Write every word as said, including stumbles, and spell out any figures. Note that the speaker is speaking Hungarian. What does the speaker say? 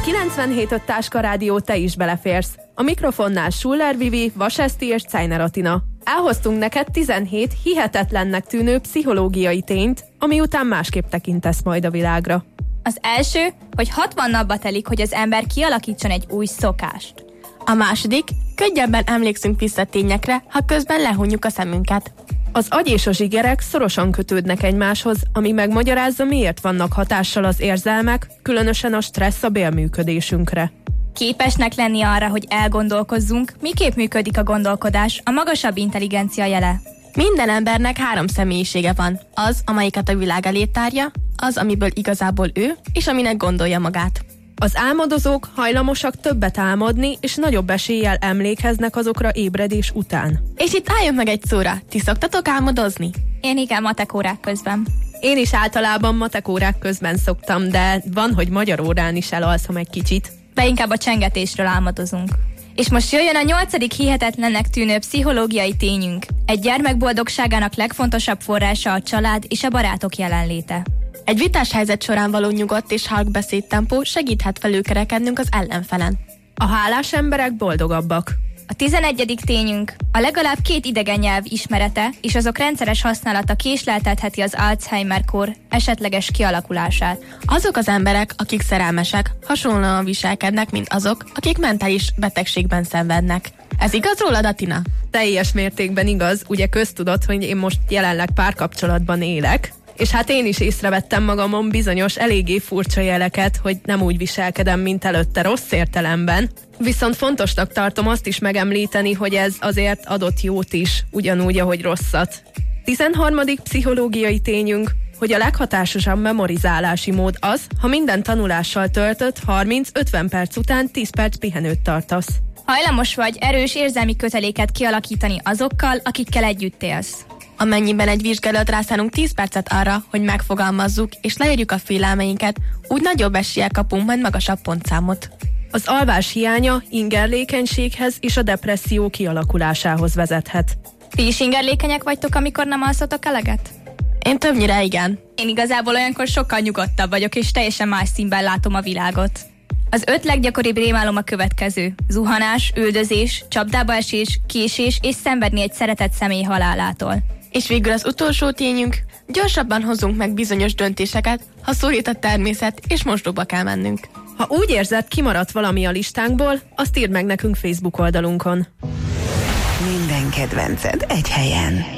kilencvenhét öt Táska Rádió, te is beleférsz. A mikrofonnál Schuller Vivi, Vaseszti és Czajner Atina. Elhoztunk neked tizenhét hihetetlennek tűnő pszichológiai tényt, ami után másképp tekintesz majd a világra. Az első, hogy hatvan napba telik, hogy az ember kialakítson egy új szokást. A második, könnyebben emlékszünk vissza tényekre, ha közben lehunjuk a szemünket. Az agy és a zsigerek szorosan kötődnek egymáshoz, ami megmagyarázza, miért vannak hatással az érzelmek, különösen a stressz a bélműködésünkre. Képesnek lenni arra, hogy elgondolkozzunk, miképp működik a gondolkodás, a magasabb intelligencia jele. Minden embernek három személyisége van. Az, amelyiket a világ elé tárja, az, amiből igazából ő, és aminek gondolja magát. Az álmodozók hajlamosak többet álmodni, és nagyobb eséllyel emlékeznek azokra ébredés után. És itt álljunk meg egy szóra. Ti szoktatok álmodozni? Én igen, matek órák közben. Én is általában matek órák közben szoktam, de van, hogy magyar órán is elalszom egy kicsit. De inkább a csengetésről álmodozunk. És most jöjjön a nyolcadik hihetetlennek tűnő pszichológiai tényünk. Egy gyermek boldogságának legfontosabb forrása a család és a barátok jelenléte. Egy vitás helyzet során való nyugodt és halk beszédtempó segíthet felülkerekednünk az ellenfelen. A hálás emberek boldogabbak. A tizenegyedik tényünk. A legalább két idegen nyelv ismerete és azok rendszeres használata késleltetheti az Alzheimer-kór esetleges kialakulását. Azok az emberek, akik szerelmesek, hasonlóan viselkednek, mint azok, akik mentális betegségben szenvednek. Ez igaz rólad, Atina? Teljes mértékben igaz, ugye köztudott, hogy én most jelenleg párkapcsolatban élek, és hát én is észrevettem magamon bizonyos eléggé furcsa jeleket, hogy nem úgy viselkedem, mint előtte, rossz értelemben. Viszont fontosnak tartom azt is megemlíteni, hogy ez azért adott jót is, ugyanúgy, ahogy rosszat. tizenharmadik pszichológiai tényünk, hogy a leghatásosabb memorizálási mód az, ha minden tanulással töltött harminc-ötven perc után tíz perc pihenőt tartasz. Hajlamos vagy erős érzelmi köteléket kialakítani azokkal, akikkel együtt élsz. Amennyiben egy vizsgálat rászánunk tíz percet arra, hogy megfogalmazzuk és leírjuk a félelmeinket, úgy nagyobb eséllyel kapunk majd magasabb pontszámot. Az alvás hiánya ingerlékenységhez és a depresszió kialakulásához vezethet. Ti is ingerlékenyek vagytok, amikor nem alszotok eleget? Én többnyire igen. Én igazából olyankor sokkal nyugodtabb vagyok, és teljesen más színben látom a világot. Az öt leggyakoribb rémálom a következő. Zuhanás, üldözés, csapdába esés, késés és szenvedni egy szeretett személy halálától. És végül az utolsó tényünk, gyorsabban hozzunk meg bizonyos döntéseket, ha szólít a természet, és mosdóba kell mennünk. Ha úgy érzed, kimaradt valami a listánkból, azt írd meg nekünk Facebook oldalunkon. Minden kedvenced egy helyen.